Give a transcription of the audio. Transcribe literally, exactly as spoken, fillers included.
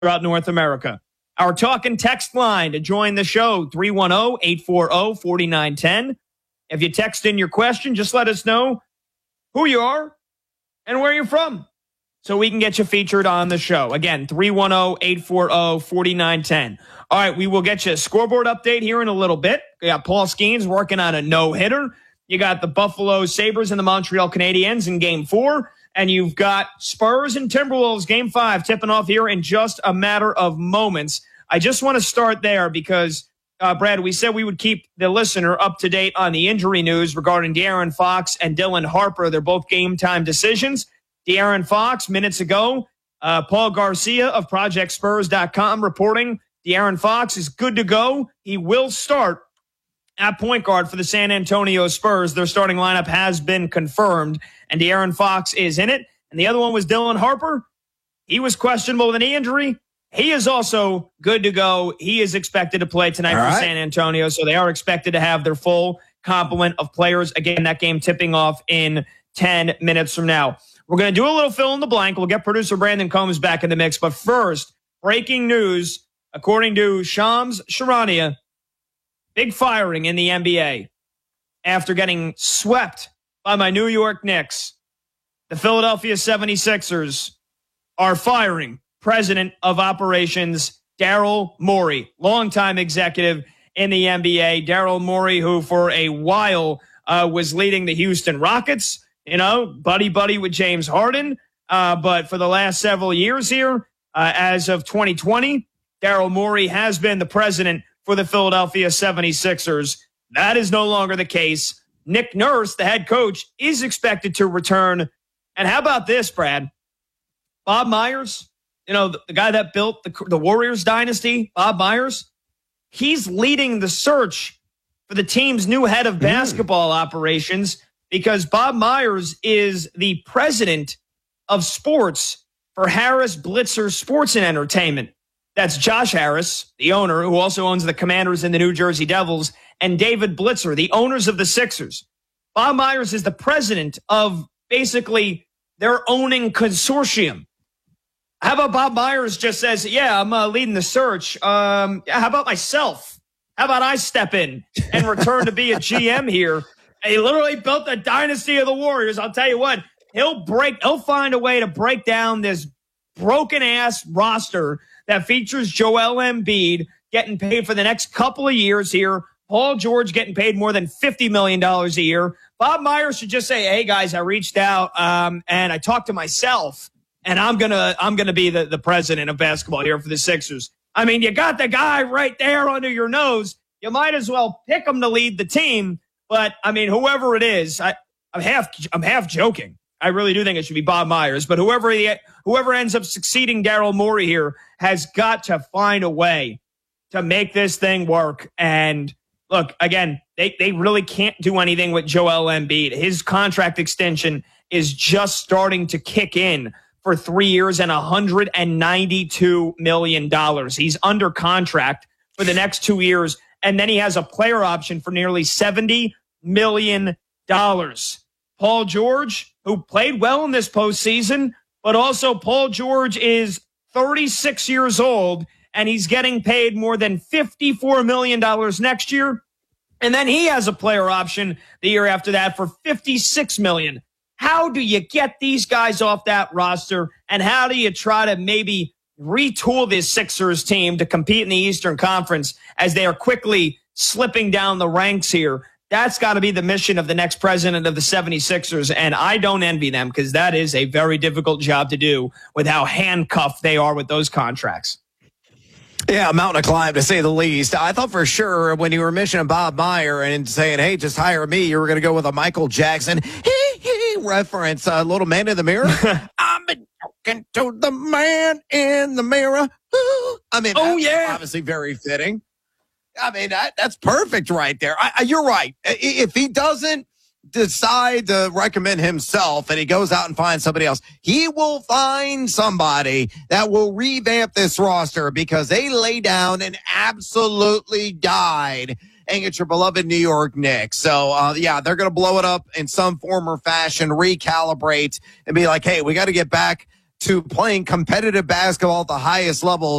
throughout North America. Our talk and text line to join the show, three one zero, eight four zero, four nine one zero. If you text in your question, just let us know who you are and where you're from so we can get you featured on the show. Again, three one zero, eight four zero, four nine one zero. All right, we will get you a scoreboard update here in a little bit. We got Paul Skeens working on a no-hitter. You got the Buffalo Sabres and the Montreal Canadiens in game four. And you've got Spurs and Timberwolves game five tipping off here in just a matter of moments. I just want to start there because, uh, Brad, we said we would keep the listener up to date on the injury news regarding De'Aaron Fox and Dylan Harper. They're both game time decisions. De'Aaron Fox, minutes ago, uh, Paul Garcia of Project Spurs dot com reporting De'Aaron Fox is good to go. He will start at point guard for the San Antonio Spurs. Their starting lineup has been confirmed, and De'Aaron Fox is in it. And the other one was Dylan Harper. He was questionable with a knee injury. He is also good to go. He is expected to play tonight All for right. San Antonio, so they are expected to have their full complement of players. Again, that game tipping off in ten minutes from now. We're going to do a little fill in the blank. We'll get producer Brandon Combs back in the mix. But first, breaking news, according to Shams Charania, big firing in the N B A after getting swept by my New York Knicks. The Philadelphia seventy-sixers are firing President of Operations Daryl Morey, longtime executive in the N B A. Daryl Morey, who for a while uh, was leading the Houston Rockets, you know, buddy-buddy with James Harden. Uh, but for the last several years here, uh, as of twenty twenty, Daryl Morey has been the president for the Philadelphia seventy-sixers. That is no longer the case. Nick Nurse, the head coach, is expected to return. And how about this, Brad? Bob Myers, you know, the, the guy that built the, the Warriors dynasty, Bob Myers, he's leading the search for the team's new head of basketball mm. operations because Bob Myers is the president of sports for Harris Blitzer Sports and Entertainment. That's Josh Harris, the owner, who also owns the Commanders and the New Jersey Devils, and David Blitzer, the owners of the Sixers. Bob Myers is the president of basically their owning consortium. How about Bob Myers just says, yeah, I'm uh, leading the search. Um, how about myself? How about I step in and return to be a G M here? And he literally built the dynasty of the Warriors. I'll tell you what, he'll break, he'll find a way to break down this broken ass roster that features Joel Embiid getting paid for the next couple of years here. Paul George getting paid more than fifty million dollars a year. Bob Myers should just say, hey, guys, I reached out um, and I talked to myself, and I'm going to I'm gonna be the, the president of basketball here for the Sixers. I mean, you got the guy right there under your nose. You might as well pick him to lead the team. But, I mean, whoever it is, I, I'm half I'm half joking. I really do think it should be Bob Myers. But whoever he, whoever ends up succeeding Daryl Morey here has got to find a way to make this thing work. And look, again, they, they really can't do anything with Joel Embiid. His contract extension is just starting to kick in for three years and one hundred ninety-two million dollars. He's under contract for the next two years, and then he has a player option for nearly seventy million dollars. Paul George, who played well in this postseason, but also Paul George is thirty-six years old, and he's getting paid more than fifty-four million dollars next year. And then he has a player option the year after that for fifty-six million dollars. How do you get these guys off that roster, and how do you try to maybe retool this Sixers team to compete in the Eastern Conference as they are quickly slipping down the ranks here? That's got to be the mission of the next president of the seventy-sixers, and I don't envy them because that is a very difficult job to do with how handcuffed they are with those contracts. Yeah, a mountain to climb, to say the least. I thought for sure when you were mentioning Bob Meyer and saying, hey, just hire me, you were going to go with a Michael Jackson hee hee reference, a uh, little man in the mirror. I'm talking to the man in the mirror. Ooh. I mean, oh, yeah, obviously very fitting. I mean, that, that's perfect right there. I, I, you're right. If he doesn't decide to recommend himself and he goes out and finds somebody else, he will find somebody that will revamp this roster because they lay down and absolutely died and get your beloved New York Knicks. So, uh, yeah, they're going to blow it up in some form or fashion, recalibrate, and be like, hey, we got to get back to playing competitive basketball at the highest level